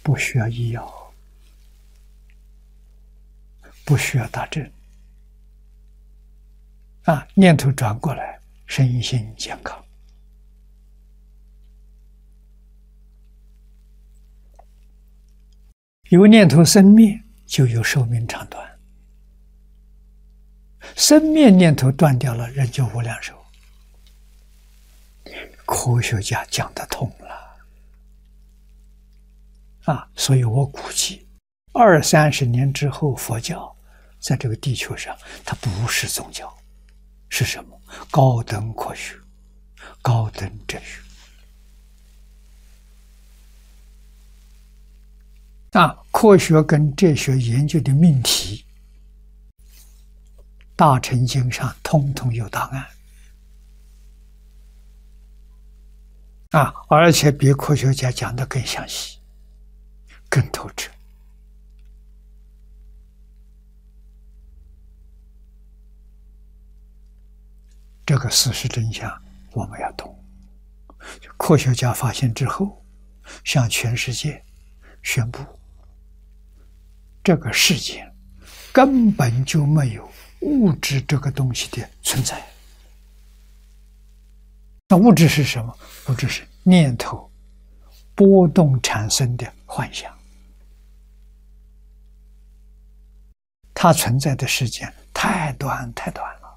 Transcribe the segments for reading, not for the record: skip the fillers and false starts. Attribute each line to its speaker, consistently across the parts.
Speaker 1: 不需要医药，不需要打针，念头转过来，身心健康。有念头生灭，就有寿命长短。生灭念头断掉了，人就无量寿。科学家讲得通了，所以我估计20-30年之后，佛教在这个地球上，它不是宗教，是什么？高等科学，高等哲学。科学跟哲学研究的命题，大乘经上统统有答案。而且比科学家讲的更详细，更透彻。这个事实真相我们要懂。科学家发现之后，向全世界宣布，这个世界根本就没有物质这个东西的存在。那物质是什么？物质是念头波动产生的幻象，它存在的时间太短太短了。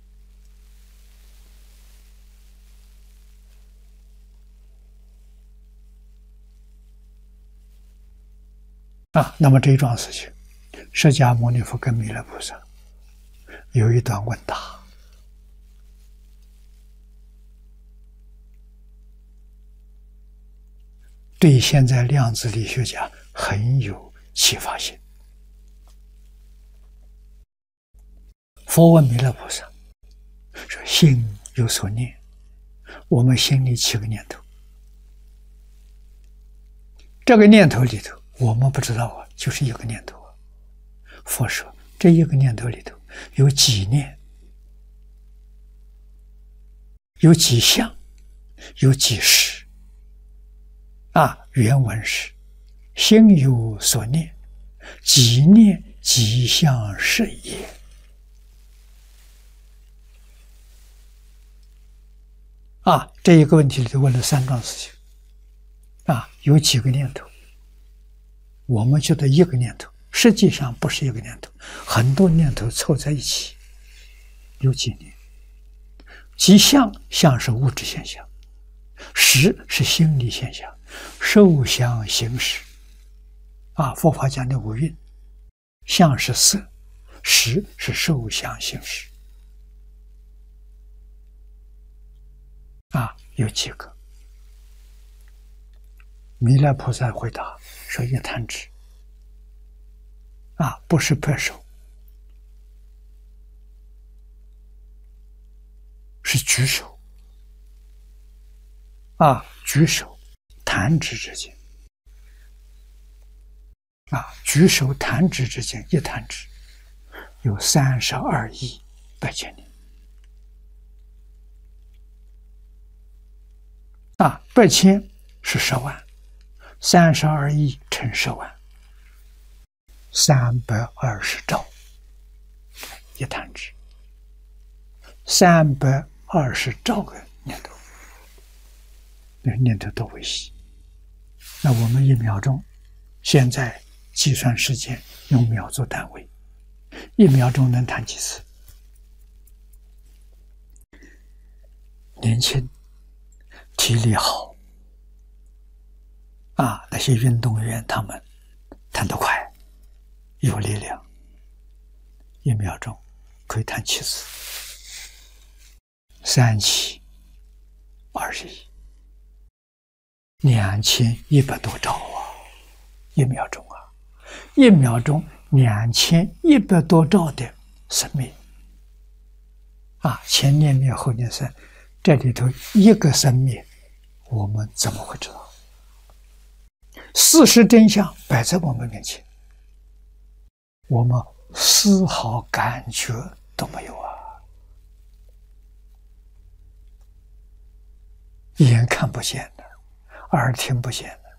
Speaker 1: 那么这一桩事情，释迦牟尼佛跟弥勒菩萨有一段问答，对现在量子力学家很有启发性。佛问弥勒菩萨说：心有所念，我们心里起个念头，这个念头里头我们不知道就是一个念头。佛说这一个念头里头有几念，有几相，有几识。原文是心有所念，几念几相是也。这一个问题里头问了3桩事情。有几个念头？我们觉得一个念头，实际上不是一个念头，很多念头凑在一起，有几念？几相？相是物质现象，识是心理现象，受想行识。佛法讲的五蕴，相是色，识是受想行识。有几个？弥勒菩萨回答说：一弹指。不是拍手，是举手。举手弹指之间。举手弹指之间，一弹指有32亿8千年。8千是10万，32亿乘10万，320兆，一弹指，320兆个念头，那念头多微细。那我们1秒钟，现在计算时间用秒做单位，1秒钟能弹几次？年轻，体力好，那些运动员他们弹得快，有力量，1秒钟可以弹7次，3期20亿，2100多兆，1秒钟，1秒钟2100多兆的生命，前念灭后念生，这里头一个生灭，我们怎么会知道？事实真相摆在我们面前，我们丝毫感觉都没有眼看不见的，耳听不见的。